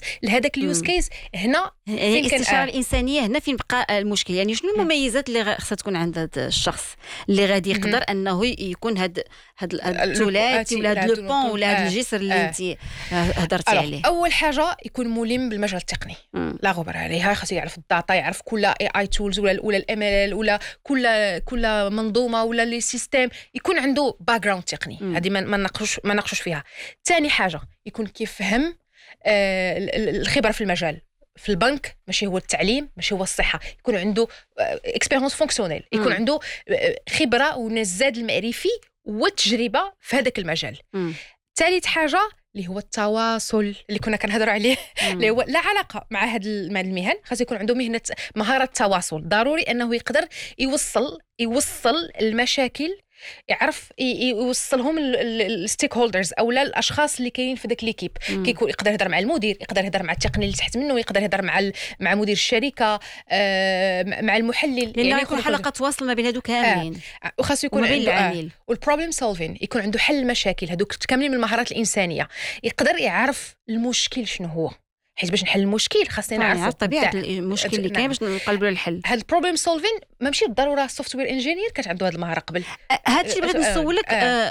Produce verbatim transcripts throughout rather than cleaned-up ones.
لهذاك اليوز كيس هنا يعني الاستشاره آه. الانسانيه هنا فين بقى المشكل. يعني شنو المميزات اللي خاصها تكون عند هذا الشخص اللي غادي يقدر انه يكون هاد هاد الثلاثي ولا هاد لو بون ولا هاد الجسر اللي انت هضرتي عليه؟ اول حاجه يكون ملم بالمجال التقني، لا غبار عليها، خاصو يعرف الداتا، يعرف كل اي اي تولز ولا ولا الام ال ولا كل كل منظومه ولا لي سيستيم، يكون عنده باك جراوند تقني. هذه ما نناقشوش ما نناقشوش فيها. ثاني حاجه يكون كيفهم آه الخبره في المجال. في البنك ماشي هو التعليم، ماشي هو الصحه، يكون عنده اكسبيريونس فونكسيونيل، يكون عنده خبره ونزاد المعرفي والتجربه في هذاك المجال. ثالث حاجه اللي هو التواصل اللي كنا كنهضروا عليه اللي هو لا علاقه مع هذا المهن، خاص يكون عنده مهنه مهاره التواصل. ضروري انه يقدر يوصل يوصل المشاكل، يعرف يوصلهم الستيك هولدرز او لا الاشخاص اللي كاينين في داك ليكيب. كيكون يقدر يهضر مع المدير، يقدر يهضر مع التقني اللي تحت منه، يقدر يهضر مع مع مدير الشركه، آه مع المحلل، يعني يكون حلقه تواصل ما بين هذو كاملين. آه. وخاصو يكون عنده آه. والبروبلم سولفين، يكون عنده حل المشاكل. هذوك كاملين من المهارات الانسانيه. يقدر يعرف المشكل شنو هو، حيت باش نحل المشكل خاصني نعرف طبيعه المشكل اللي كاين باش نقلبوا للحل. هاد البروبلم سولفين ماشي بالضروره السوفت وير انجينير كانت عنده هاد المهاره قبل. هاد الشيء بغيت نسولك.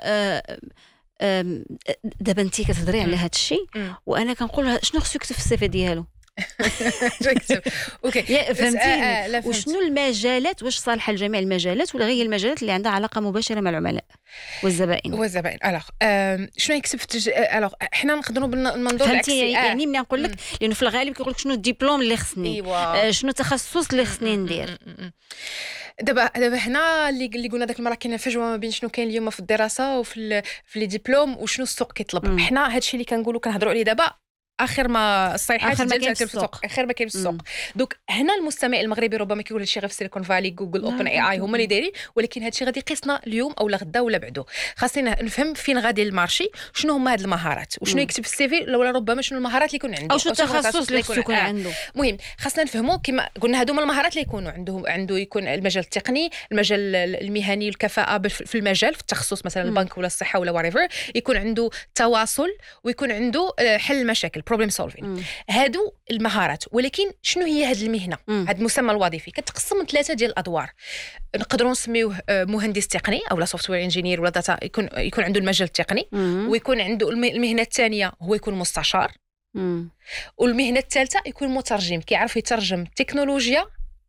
دابا انت كتهضري على هاد الشيء وانا كنقول شنو خصو يكتب في السي في ديالو. اوكي فهمتيني. وشنو المجالات، واش صالحه لجميع المجالات ولا غير المجالات اللي عندها علاقه مباشره مع العملاء والزبائن والزبائن؟ الوغ شنو يكتب في التج... الوغ حنا نقدروا بالمنظور العكسي. يعني ملي نقول لك لانه في الغالب كيقول لك شنو الدبلوم اللي خصني، إيوه. شنو التخصص اللي خصني ندير. دابا دابا هنا اللي اللي قلنا داك المره كاينه فجوه ما بين شنو كاين اليوم في الدراسه وفي ال... في لي ديبلوم وشنو السوق كيطلب. حنا هادشي اللي كنقولوا كنهضروا عليه دابا اخر ما الصيحات اخر ما كاين في السوق، اخر ما كاين في السوق. دوك هنا المستمع المغربي ربما كيقول هادشي غير في سيليكون فالي، جوجل، اوبن اي اي هما اللي دايرين، ولكن هادشي غادي يقيسنا اليوم او لا غدا ولا بعدو. خاصنا نفهم فين غادي المارشي، شنو هما هاد المهارات وشنو يكتب في السي في، ولا ربما شنو المهارات اللي يكون عنده او شنو التخصص اللي يكون عنده. المهم خاصنا نفهموا كما قلنا هادو هما المهارات اللي يكونوا عنده عنده يكون المجال التقني، المجال المهني والكفاءه في المجال في التخصص مثلا البنك ولا الصحه ولا واريفر، يكون عنده تواصل ويكون عنده حل المشاكل بروبلم سولفين. هادو المهارات. ولكن شنو هي هاد المهنه؟ هاد المسمى الوظيفي كتقسم من ثلاثه ديال الادوار. نقدروا نسميوه مهندس تقني او لا سوفت وير انجينير ولا داتا، يكون يكون عنده المجال التقني. ويكون عنده المهنه الثانيه هو يكون مستشار. مم. والمهنه الثالثه يكون مترجم، كيعرف يترجم التكنولوجيا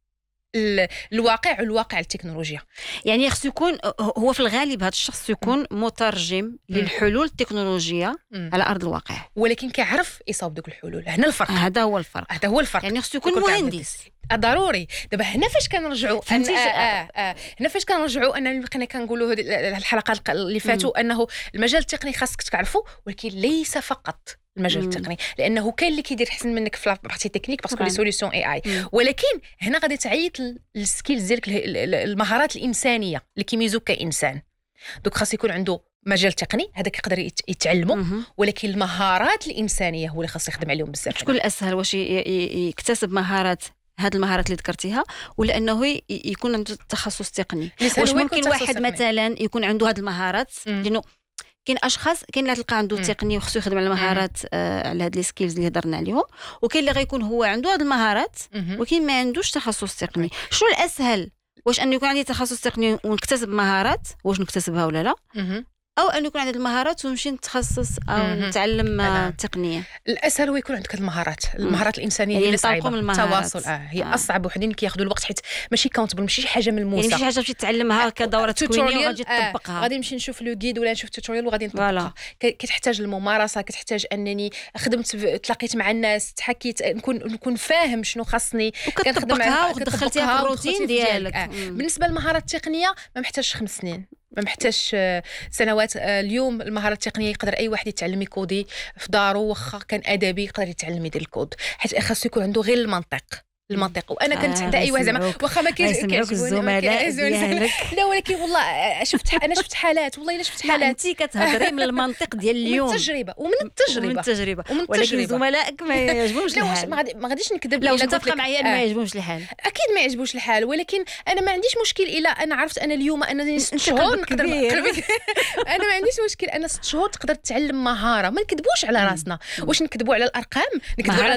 الواقع والواقع التكنولوجيا. يعني خصو يكون هو في الغالب هذا الشخص يكون مترجم للحلول التكنولوجيه مم. على ارض الواقع، ولكن كيعرف يصاوب دوك الحلول. هنا الفرق، هذا هو الفرق هذا هو الفرق. يعني خصو يكون مهندس ضروري. دابا هنا فاش كنرجعوا أن... آه آه آه. هنا فاش كنرجعوا اننا بقينا كنقولوا هذه الحلقات اللي فاتوا انه المجال التقني خاصك تعرفوا، ولكن ليس فقط المجال مم. التقني، لانه كاين اللي كيدير احسن منك في بارتي تكنيك باسكو لي سوليوشن اي اي. ولكن هنا غادي تعيط السكيلز ديالك، المهارات الانسانيه اللي كيميزوك كانسان. دوك خاص يكون عنده مجال تقني، هذاك يقدر يتعلمه، ولكن المهارات الانسانيه هو اللي خاص يخدم عليهم بزاف. شكون الاسهل، واش يكتسب مهارات هاد المهارات اللي ذكرتيها ولا انه يكون عنده تخصص تقني؟ واش ممكن واحد تقني مثلا يكون عنده هاد المهارات؟ لانه كاين اشخاص كاين اللي تلقى عنده تقني وخصو يخدم على المهارات آه على هاد لي سكيلز اللي هضرنا عليهم، وكاين اللي غيكون هو عنده هاد المهارات ولكن ما عندوش تخصص تقني. شنو الاسهل، واش انه يكون عندي تخصص تقني ونكتسب مهارات واش نكتسبها ولا لا، او انه يكون عندي المهارات ونمشي نتخصص او نتعلم آه تقنيه؟ الاسهل هو يكون عندك المهارات المهارات الانسانيه هي اللي صعيبه. التواصل اه هي آه. اصعب وحدين كياخذوا الوقت، حيت ماشي كاونتبل، ماشي شي حاجه ملموسه، يعني ماشي حاجه تمشي تعلمها كدوره تكوينيه وغادي تطبقها. آه. غادي نمشي نشوف لو غيد ولا نشوف توتوريال وغادي نطبقها. كتحتاج الممارسه، كتحتاج انني خدمت تلاقيت مع الناس، تحكيت، نكون نكون فاهم شنو خاصني كنطبقها ودخلتيها في الروتين ديالك. آه. بالنسبه للمهارات التقنيه ما محتاجش خمس سنين، ما محتاجش سنوات. اليوم المهارات التقنيه يقدر اي واحد يتعلم يكودي في دارو، واخا كان ادبي يقدر يتعلم يدير الكود، حيت خاصو يكون عنده غير المنطق المنطق. وانا كنت حتى آه اي واحد زعما واخا ما كيعجبونيش الزملاء ديالك، لا ولكن والله شفت انا شفت حالات، والله الا شفت حالات. انت كتهضري من المنطق ديال اليوم، من التجربه ومن التجربه ومن التجربه ولكن زملائك ما يعجبهمش الحال. ما غاديش نكذب، لو تتفق معايا ما يعجبهمش الحال، اكيد ما يعجبوش الحال. ولكن انا ما عنديش مشكل الا انا عرفت انا اليوم انني ست شهور نقدر انا ما عنديش مشكل انا ست شهور تقدر تتعلم مهاره. ما نكذبوش على راسنا، واش نكذبوا على الارقام، نكذبوا على